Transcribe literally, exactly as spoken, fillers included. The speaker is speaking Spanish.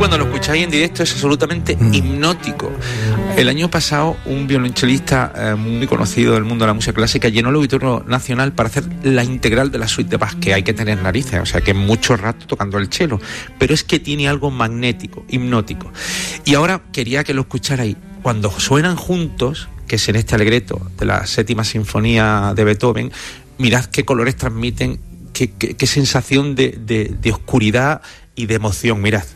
cuando lo escucháis en directo es absolutamente mm. hipnótico. El año pasado un violonchelista eh, muy conocido del mundo de la música clásica llenó el Auditorio Nacional para hacer la integral de la suite de Bach, que hay que tener narices, o sea que mucho rato tocando el cello, pero es que tiene algo magnético, hipnótico. Y ahora quería que lo escucharais cuando suenan juntos, que es en este alegreto de la séptima sinfonía de Beethoven. Mirad qué colores transmiten, qué, qué, qué sensación de, de, de oscuridad y de emoción, mirad.